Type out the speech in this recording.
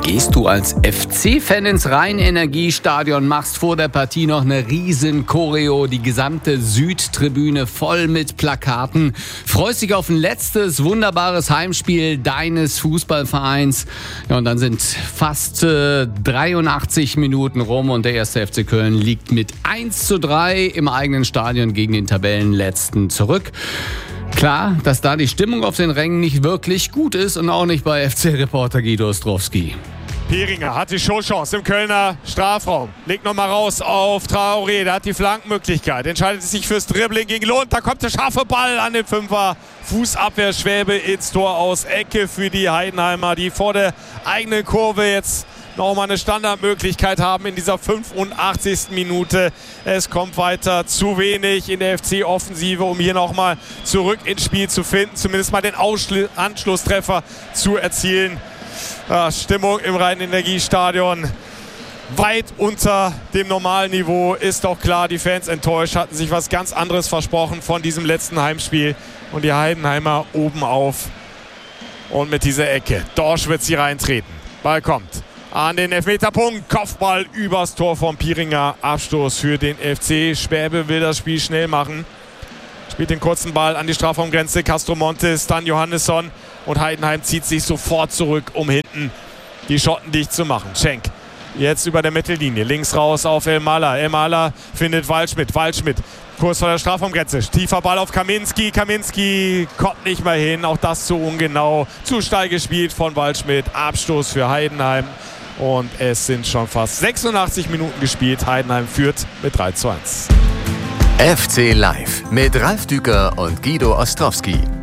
Gehst du als FC-Fan ins Rhein-Energiestadion, machst vor der Partie noch eine riesen Choreo, die gesamte Südtribüne voll mit Plakaten, freust dich auf ein letztes wunderbares Heimspiel deines Fußballvereins. Ja, und dann sind fast 83 Minuten rum und der 1. FC Köln liegt mit 1:3 im eigenen Stadion gegen den Tabellenletzten zurück. Klar, dass da die Stimmung auf den Rängen nicht wirklich gut ist und auch nicht bei FC-Reporter Guido Ostrowski. Pieringer hat die Showchance im Kölner Strafraum. Legt nochmal raus auf Traoré. Der hat die Flankenmöglichkeit. Entscheidet sich fürs Dribbling gegen Lund. Da kommt der scharfe Ball an den Fünfer. Fußabwehr Schwäbe ins Tor aus. Ecke für die Heidenheimer, die vor der eigenen Kurve jetzt nochmal eine Standardmöglichkeit haben in dieser 85. Minute. Es kommt weiter zu wenig in der FC-Offensive, um hier nochmal zurück ins Spiel zu finden. Zumindest mal den Anschlusstreffer zu erzielen. Stimmung im Rhein-Energiestadion weit unter dem normalen Niveau. Ist auch klar, die Fans enttäuscht, hatten sich was ganz anderes versprochen von diesem letzten Heimspiel. Und die Heidenheimer oben auf. Und mit dieser Ecke. Dorsch wird sie reintreten. Ball kommt an den Elfmeterpunkt. Kopfball übers Tor von Pieringer. Abstoß für den FC. Schwäbe will das Spiel schnell machen. Spielt den kurzen Ball an die Strafraumgrenze. Castro Montes, dann Johannesson. Und Heidenheim zieht sich sofort zurück, um hinten die Schotten dicht zu machen. Schenk jetzt über der Mittellinie. Links raus auf Elmalah. Elmalah findet Waldschmidt. Waldschmidt kurz vor der Strafraumgrenze. Tiefer Ball auf Kaminski. Kaminski kommt nicht mehr hin. Auch das zu ungenau. Zu steil gespielt von Waldschmidt. Abstoß für Heidenheim. Und es sind schon fast 86 Minuten gespielt. Heidenheim führt mit 3:1. FC Live mit Ralf Düker und Guido Ostrowski.